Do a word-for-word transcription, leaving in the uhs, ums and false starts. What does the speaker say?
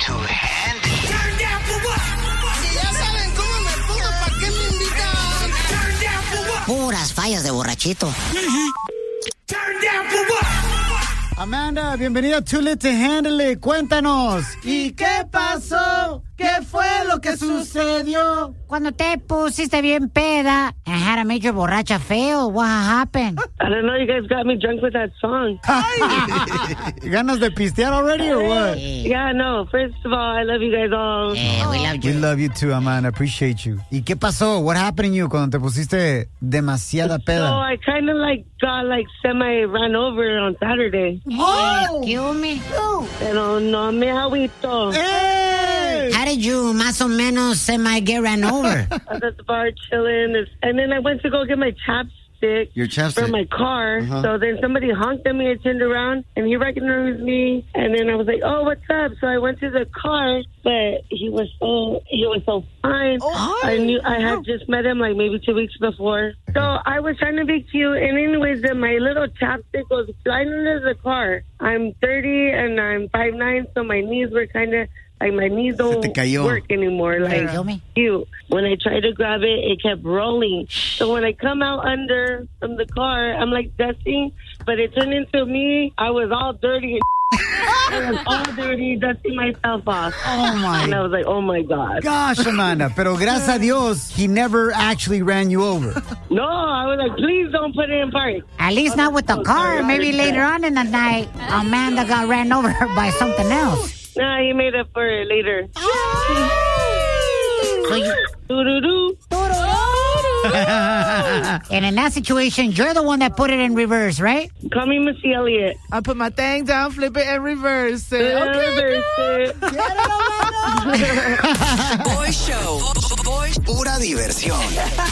Two-Handed. Turn down for what? Si ya saben cómo me pongo, ¿para qué me invitan? Turn down for what? Puras fallas de borrachito. Turn down for what? Amanda, bienvenida a Too Lit to Handle It. Cuéntanos. ¿Y qué pasó? ¿Qué fue lo que sucedió? Cuando te pusiste bien peda and had a major borracha fail, what happened? I don't know, you guys got me drunk with that song. ¿Ganas de pistear already or what? Yeah, no, first of all, I love you guys all. Eh, we love We you. love you too, Amanda. Appreciate you. ¿Y qué pasó? What happened to you cuando te pusiste demasiada So peda? I kind of like got like semi ran over on Saturday. Oh! Excuse me? Pero no me agüito. Hey! How did you más o menos semi get ran over? I was at the bar chilling, and then I went to go get my chapstick. Your chapstick. For my car. Uh-huh. So then somebody honked at me. I turned around, and he recognized me. And then I was like, "Oh, what's up?" So I went to the car, but he was so he was so fine. Oh. I knew I had just met him like maybe two weeks before. So I was trying to be cute, and anyways, then my little chapstick was flying under the car. I'm thirty and I'm five nine, so my knees were kind of. Like, my knees don't work anymore. Like, cute. When I tried to grab it, it kept rolling. So when I come out under from the car, I'm like dusting, but it turned into me. I was all dirty. I was all dirty, dusting myself off. Oh, my. And I was like, oh, my God. Gosh, Amanda. Pero gracias a Dios, he never actually ran you over. No, I was like, please don't put it in park. At least not with the car. Maybe later on in the night, Amanda got ran over by something else. Nah, he made up for it later. So you, Doo-doo-doo. and in that situation, you're the one that put it in reverse, right? Call me Missy Elliott. I put my thing down, flip it, and reverse it. Yeah, Okay, reverse it. Boy Show. Boy, pura diversión.